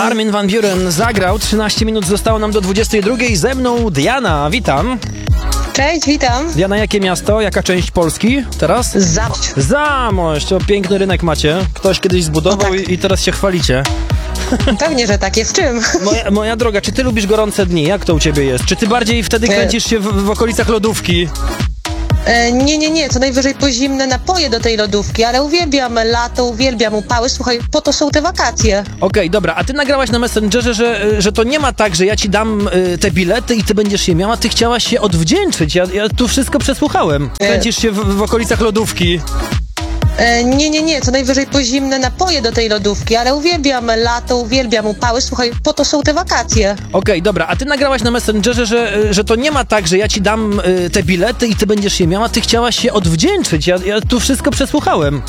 Armin van Buuren zagrał, 13 minut zostało nam do 22. Ze mną Diana, witam. Cześć, witam. Diana, jakie miasto, jaka część Polski teraz? Zamość. Zamość, o piękny rynek macie. Ktoś kiedyś zbudował tak. i teraz się chwalicie. Pewnie, że tak jest. Czym? Moja droga, czy ty lubisz gorące dni? Jak to u ciebie jest? Czy ty bardziej wtedy kręcisz się w okolicach lodówki? Nie. Co najwyżej po zimne napoje do tej lodówki, ale uwielbiam lato, uwielbiam upały. Słuchaj, po to są te wakacje. Okej, dobra, a ty nagrałaś na Messengerze, że to nie ma tak, że ja ci dam te bilety i ty będziesz je miała, ty chciałaś się odwdzięczyć. Ja tu wszystko przesłuchałem. Kręcisz się w okolicach lodówki. Nie. Co najwyżej po zimne napoje do tej lodówki, ale uwielbiam lato, uwielbiam upały. Słuchaj, po to są te wakacje. Okej, dobra, a ty nagrałaś na Messengerze, że to nie ma tak, że ja ci dam te bilety i ty będziesz je miała, ty chciałaś się odwdzięczyć. Ja tu wszystko przesłuchałem.